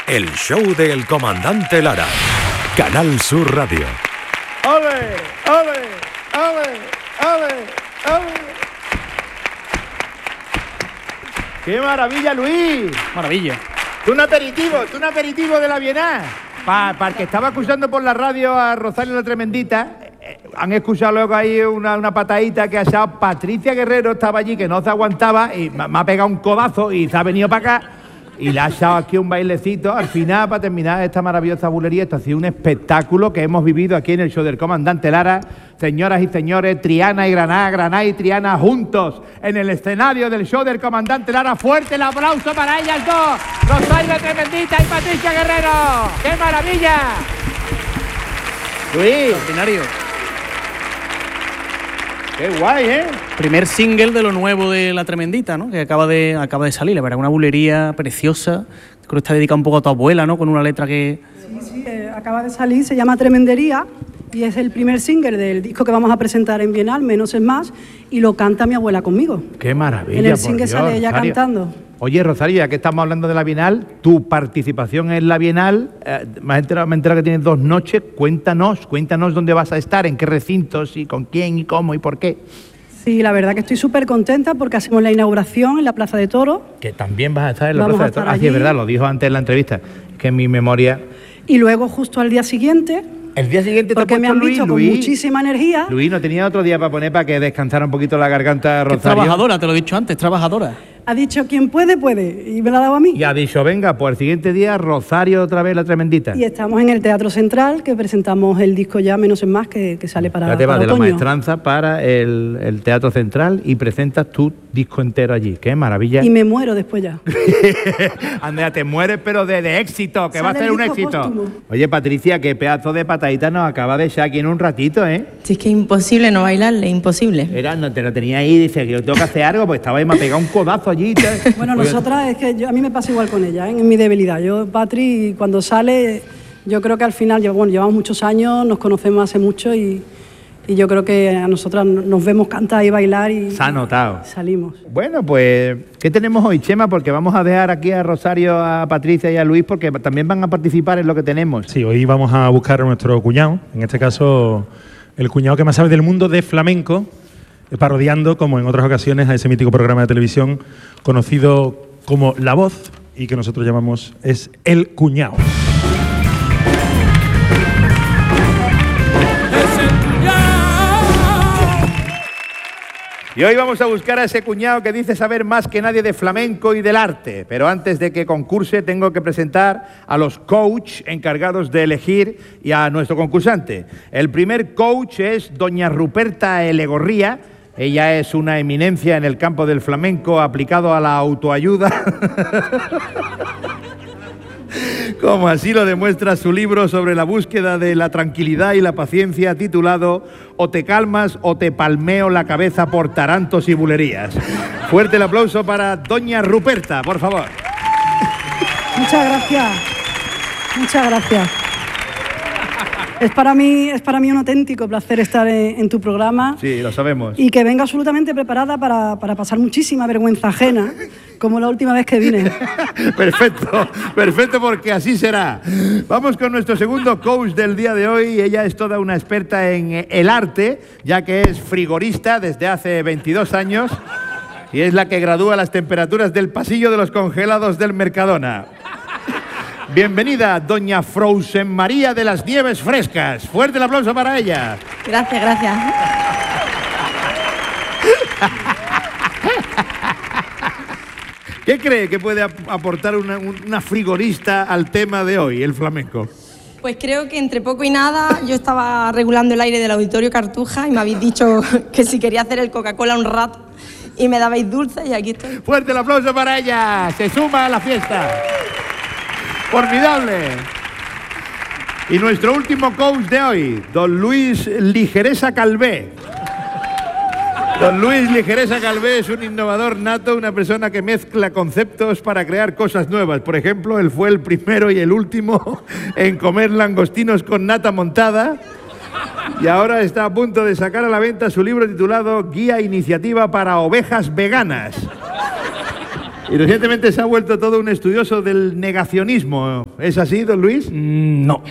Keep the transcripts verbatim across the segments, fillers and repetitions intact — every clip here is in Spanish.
El show del comandante Lara. Canal Sur Radio. ¡Ole! ¡Ole! ¡Ole! ¡Ole! ¡Ole! ¡Qué maravilla, Luis! Maravilla. ¡Tú un aperitivo! ¡Tú un aperitivo de la Bienal! Para pa el que estaba escuchando por la radio a Rosario la Tremendita, eh, han escuchado luego ahí una, una patadita que ha echado Patricia Guerrero, estaba allí que no se aguantaba y me, me ha pegado un codazo y se ha venido para acá y le ha echado aquí un bailecito. Al final, para terminar esta maravillosa bulería, esto ha sido un espectáculo que hemos vivido aquí en el show del comandante Lara. Señoras y señores, Triana y Granada, Granada y Triana juntos en el escenario del show del comandante Lara. Fuerte el aplauso para ellas dos, Rosario Tremendita y Patricia Guerrero. ¡Qué maravilla! Luis. Extraordinario. Qué guay, ¿eh? Primer single de lo nuevo de La Tremendita, ¿no? Que acaba de, acaba de salir, la verdad, una bulería preciosa. Creo que está dedicada un poco a tu abuela, ¿no? Con una letra que... Sí, sí, eh, acaba de salir, se llama Tremendería. Y es el primer single del disco que vamos a presentar en Bienal, Menos es Más, y lo canta mi abuela conmigo. ¡Qué maravilla! En el por single Dios, sale ella Rosario. cantando. Oye, Rosario, ya que estamos hablando de la Bienal, tu participación en la Bienal, eh, me he enterado, me he enterado que tienes dos noches. Cuéntanos, cuéntanos dónde vas a estar, en qué recintos, y con quién, y cómo, y por qué. Sí, la verdad que estoy súper contenta porque hacemos la inauguración en la Plaza de Toros. Que también vas a estar en la Vamos Plaza a de Toros. estar Ah, sí, es allí. verdad, lo dijo antes en la entrevista, que en mi memoria... Y luego justo al día siguiente, El día siguiente te ha porque me puesto han Luis, visto con Luis, muchísima energía. Luis, no tenía otro día para poner para que descansara un poquito la garganta, que es Rosario. trabajadora, te lo he dicho antes, trabajadora. Ha dicho quien puede, puede. Y me la ha dado a mí. Y ha dicho, venga, pues el siguiente día, Rosario otra vez, la Tremendita. Y estamos en el Teatro Central, que presentamos el disco ya Menos es Más, que, que sale para, Ya te vas para de la otoño. maestranza para el, el Teatro Central y presentas tu disco entero allí. ¡Qué maravilla! Y me muero después ya. Andrea, te mueres, pero de, de éxito, que Sale va a ser el un disco éxito. póstumo. Oye, Patricia, qué pedazo de patadita nos acaba de echar aquí en un ratito, ¿eh? Si es que es imposible no bailarle, imposible. Era, no te lo tenía ahí, dice que yo tengo que hacer algo, pues estaba ahí, me ha pegado un codazo allí. y tal. Bueno, Oye, nosotras es que yo- a mí me pasa igual con ella, ¿eh? En mi debilidad. Yo, Patri, cuando sale, yo creo que al final, llevo- bueno, llevamos muchos años, nos conocemos hace mucho y, y yo creo que a nosotras nos vemos cantar y bailar y Se ha notado. salimos. Bueno, pues, ¿qué tenemos hoy, Chema? Porque vamos a dejar aquí a Rosario, a Patricia y a Luis, porque también van a participar en lo que tenemos. Sí, hoy vamos a buscar a nuestro cuñado, en este caso el cuñado que más sabe del mundo de flamenco, eh, parodiando, como en otras ocasiones, a ese mítico programa de televisión conocido como La Voz y que nosotros llamamos es El Cuñado. Y hoy vamos a buscar a ese cuñado que dice saber más que nadie de flamenco y del arte. Pero antes de que concurse, tengo que presentar a los coach encargados de elegir y a nuestro concursante. El primer coach es doña Ruperta Elegorría. Ella es una eminencia en el campo del flamenco aplicado a la autoayuda. Como así lo demuestra su libro sobre la búsqueda de la tranquilidad y la paciencia, titulado O te calmas o te palmeo la cabeza por tarantos y bulerías. Fuerte el aplauso para doña Ruperta, por favor. Muchas gracias. Muchas gracias. Es para mí, es para mí un auténtico placer estar en, en tu programa. Sí, lo sabemos. Y que venga absolutamente preparada para, para pasar muchísima vergüenza ajena, como la última vez que vine. Perfecto, perfecto, porque así será. Vamos con nuestro segundo coach del día de hoy. Ella es toda una experta en el arte, ya que es frigorista desde hace veintidós años y es la que gradúa las temperaturas del pasillo de los congelados del Mercadona. Bienvenida, doña Frozen María de las Nieves Frescas. Fuerte el aplauso para ella. Gracias, gracias. ¿Qué cree que puede ap- aportar una, una frigorista al tema de hoy, el flamenco? Pues creo que entre poco y nada yo estaba regulando el aire del Auditorio Cartuja y me habéis dicho que si quería hacer el Coca-Cola un rato y me dabais dulce y aquí estoy. Fuerte el aplauso para ella. Se suma a la fiesta. Formidable. Y nuestro último coach de hoy, don Luis Ligeresa Calvé. Don Luis Ligeresa Calvé es un innovador nato, una persona que mezcla conceptos para crear cosas nuevas. Por ejemplo, él fue el primero y el último en comer langostinos con nata montada. Y ahora está a punto de sacar a la venta su libro titulado Guía Iniciativa para Ovejas Veganas. Y recientemente se ha vuelto todo un estudioso del negacionismo. ¿Es así, don Luis? Mm, no.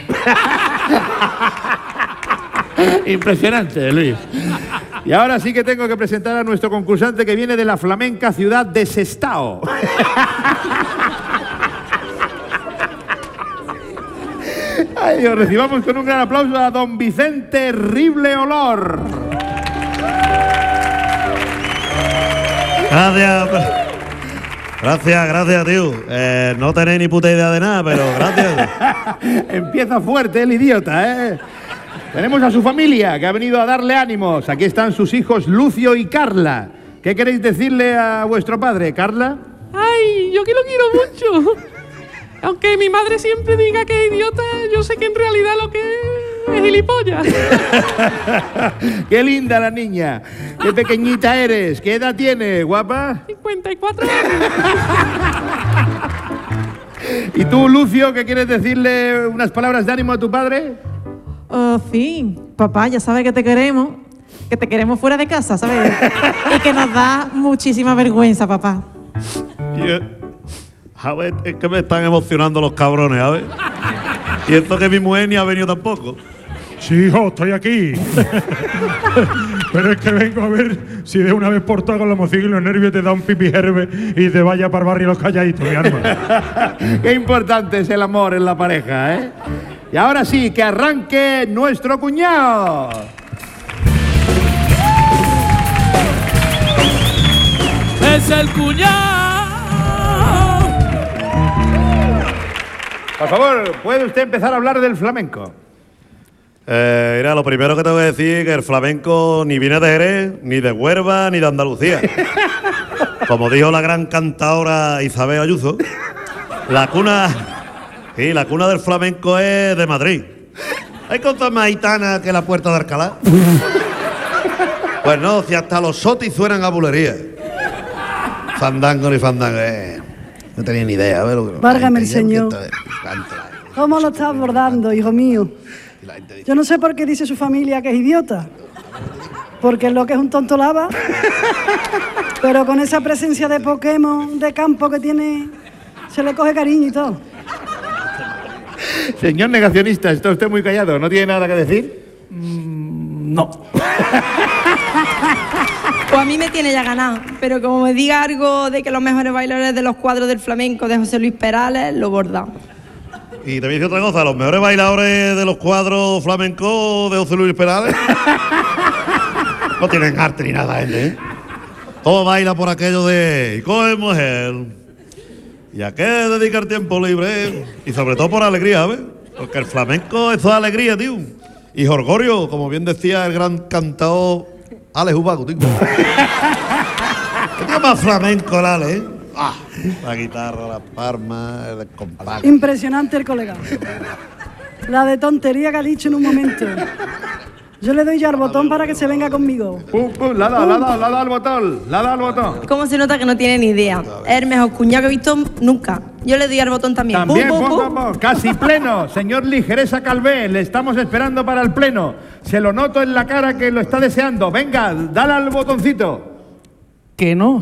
Impresionante, Luis. Y ahora sí que tengo que presentar a nuestro concursante que viene de la flamenca ciudad de Sestao. Ay, Dios, recibamos con un gran aplauso a don Vicente Rible Olor. Gracias. Gracias, gracias, tío. Eh, no tenéis ni puta idea de nada, pero gracias. Empieza fuerte el idiota, ¿eh? Tenemos a su familia que ha venido a darle ánimos. Aquí están sus hijos Lucio y Carla. ¿Qué queréis decirle a vuestro padre, Carla? Ay, yo que lo quiero mucho. Aunque mi madre siempre diga que es idiota, yo sé que en realidad lo que es es gilipollas. Qué linda la niña. Qué pequeñita eres. ¿Qué edad tienes, guapa? cincuenta y cuatro años. ¿Y tú, Lucio, qué quieres decirle unas palabras de ánimo a tu padre? Oh, sí, papá, ya sabes que te queremos, que te queremos fuera de casa, ¿sabes? Y que nos da muchísima vergüenza, papá. Yeah. A ver, es que me están emocionando los cabrones, a ver. Y esto que mi mujer ni ha venido tampoco. Sí, hijo, estoy aquí. Pero es que vengo a ver si de una vez por todas con la emoción y los nervios te da un pipi herbe y te vaya para el barrio los calladitos, mi arma. Qué importante es el amor en la pareja, ¿eh? Y ahora sí, que arranque nuestro cuñado. Es el cuñado. Por favor, ¿puede usted empezar a hablar del flamenco? Eh, mira, lo primero que tengo que decir es que el flamenco ni viene de Jerez, ni de Huelva, ni de Andalucía. Como dijo la gran cantadora Isabel Ayuso, la cuna, sí, la cuna del flamenco es de Madrid. Hay cosas más gitanas que la Puerta de Alcalá. Pues no, si hasta los sotis suenan a bulería. Fandango ni fandango, eh. No tenía ni idea, a ver lo que... Válgame el Señor. ¿Cómo lo está abordando, hijo mío? Yo no sé por qué dice su familia que es idiota. Porque es lo que es un tonto lava. Pero con esa presencia de Pokémon de campo que tiene, se le coge cariño y todo. Señor negacionista, está usted muy callado. ¿No tiene nada que decir? Mm, no. Pues a mí me tiene ya ganado, pero como me diga algo de que los mejores bailadores de los cuadros del flamenco de José Luis Perales, lo borda. Y te voy a decir otra cosa, los mejores bailadores de los cuadros flamencos de José Luis Perales no tienen arte ni nada, ¿eh? Todo baila por aquello de ¿y coge mujer? ¿Y a qué dedicar tiempo libre? Y sobre todo por alegría, ¿ves? Porque el flamenco es toda alegría, tío. Y jorgorio, como bien decía el gran cantador Alex Ubago, tío. ¿Qué tío más flamenco el Alex, eh? Ah, la guitarra, la palma, el compás. Impresionante el colega. La de tontería que ha dicho en un momento. Yo le doy ya al botón para que se venga conmigo. Pum, pum, la da, la da, la da al botón, la da al botón. ¿Cómo se nota que no tiene ni idea? Es el mejor cuñado que he visto nunca. Yo le doy al botón también. También, Pum, pum, pum, pum. pum, pum. Casi pleno. Señor Ligereza Calvé, le estamos esperando para el pleno. Se lo noto en la cara que lo está deseando. Venga, dale al botoncito. Que no.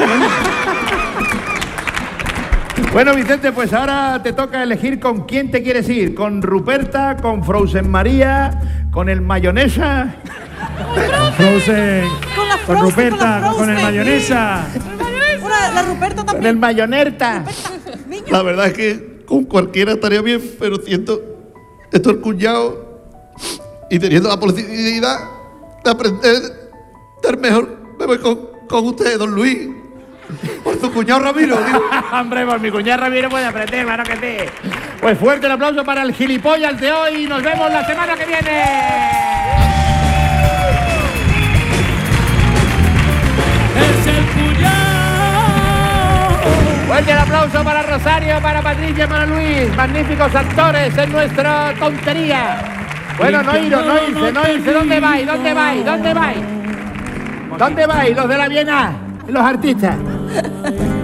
Bueno, Vicente, pues ahora te toca elegir con quién te quieres ir. ¿Con Ruperta, con Frozen María, con el mayonesa? Con Frozen, Con la con Frozen, Ruperta, con la con el Frozen. mayonesa. La, la Ruperta Con también. el mayonerta. La verdad es que con cualquiera estaría bien, pero siento esto el cuñado y teniendo la posibilidad de aprender del mejor, me voy con, con usted, don Luis. Por su cuñado Ramiro, digo. Hombre, por mi cuñada Ramiro puede aprender, mano que sí. Pues fuerte el aplauso para el gilipollas de hoy y nos vemos la semana que viene. Es el cuñado. Fuerte el aplauso para Rosario, para Patricia y para Luis. Magníficos actores en nuestra tontería. Bueno, no iros, no irse, no irse. ¿Dónde vais? ¿Dónde vais? ¿Dónde vais? ¿Dónde vais? Los de la Viena, los artistas.